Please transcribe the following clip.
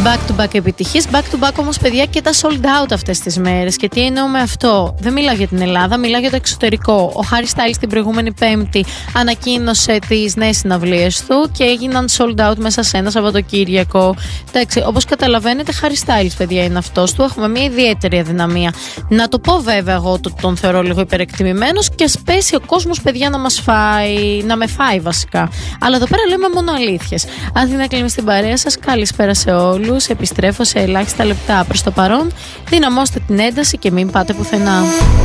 Back to back επιτυχίες, back to back όμως παιδιά και τα sold out αυτές τις μέρες. Και τι εννοώ με αυτό? Δεν μιλάω για την Ελλάδα, μιλάω για το εξωτερικό. Ο Harry Styles την προηγούμενη Πέμπτη ανακοίνωσε τις νέες συναυλίες του και έγιναν sold out μέσα σε ένα Σαββατοκύριακο. Εντάξει, όπως καταλαβαίνετε, Harry Styles παιδιά είναι αυτός, του έχουμε μια ιδιαίτερη αδυναμία. Να το πω βέβαια εγώ τον θεωρώ λίγο υπερεκτιμημένος και ας πέσει ο κόσμος παιδιά να μας φάει, να με φάει βασικά. Αλλά εδώ πέρα λέμε μόνο αλήθειες. Αθήνα Κλίμη στην παρέα σας, καλησπέρα σε όλους. Επιστρέφω σε ελάχιστα λεπτά. Προς το παρόν, δυναμώστε την ένταση και μην πάτε πουθενά.